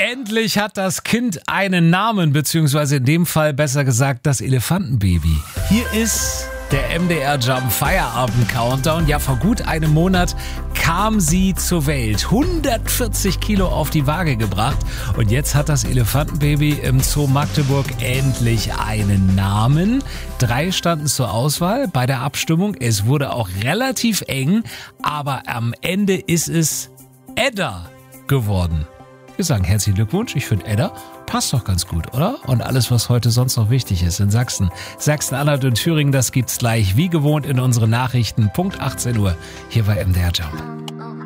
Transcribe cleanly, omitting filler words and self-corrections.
Endlich hat das Kind einen Namen, beziehungsweise in dem Fall besser gesagt das Elefantenbaby. Hier ist der MDR Jump Feierabend Countdown. Ja, vor gut einem Monat kam sie zur Welt. 140 Kilo auf die Waage gebracht. Und jetzt hat das Elefantenbaby im Zoo Magdeburg endlich einen Namen. 3 standen zur Auswahl bei der Abstimmung. Es wurde auch relativ eng, aber am Ende ist es Edda geworden. Wir sagen herzlichen Glückwunsch. Ich finde, Edda passt doch ganz gut, oder? Und alles, was heute sonst noch wichtig ist in Sachsen, Sachsen-Anhalt und Thüringen, das gibt's gleich wie gewohnt in unseren Nachrichten. Punkt 18 Uhr hier bei MDR Jump.